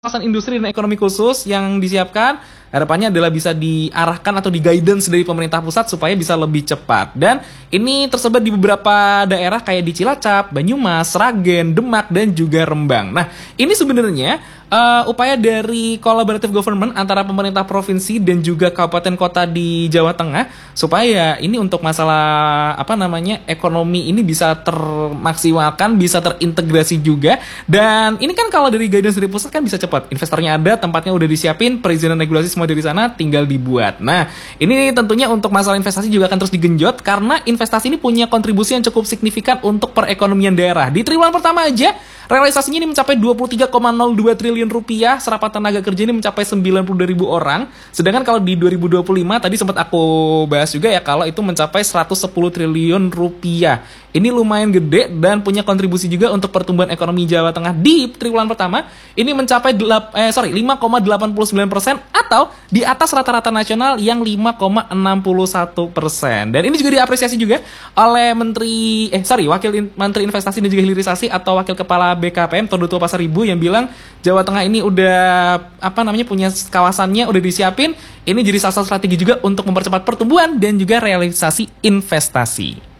Kawasan industri dan ekonomi khusus yang disiapkan harapannya adalah bisa diarahkan atau di-guidance dari pemerintah pusat supaya bisa lebih cepat. Dan ini tersebar di beberapa daerah kayak di Cilacap, Banyumas, Sragen, Demak, dan juga Rembang. Nah, ini sebenarnya upaya dari collaborative government antara pemerintah provinsi dan juga kabupaten kota di Jawa Tengah supaya ini untuk masalah ekonomi ini bisa termaksimalkan, bisa terintegrasi juga. Dan ini kan kalau dari guidance dari pusat kan bisa cepat. Investornya ada, tempatnya udah disiapin, perizinan regulasi semua dari sana, tinggal dibuat. Nah, ini tentunya untuk masalah investasi juga akan terus digenjot karena investasi ini punya kontribusi yang cukup signifikan untuk perekonomian daerah. Di triwulan pertama aja realisasinya ini mencapai 23,02 triliun rupiah, serapan tenaga kerja ini mencapai 92.000 orang. Sedangkan kalau di 2025 tadi sempat aku bahas juga ya kalau itu mencapai 110 triliun rupiah. Ini lumayan gede dan punya kontribusi juga untuk pertumbuhan ekonomi Jawa Tengah di triwulan pertama. Ini mencapai 5,89% atau di atas rata-rata nasional yang 5,61%. Dan ini juga diapresiasi juga oleh Wakil Menteri Investasi dan juga Hilirisasi atau Wakil Kepala BKPM Tondo Tua Pasar Ibu yang bilang Jawa Tengah ini udah punya kawasannya udah disiapin. Ini jadi salah satu strategi juga untuk mempercepat pertumbuhan dan juga realisasi investasi.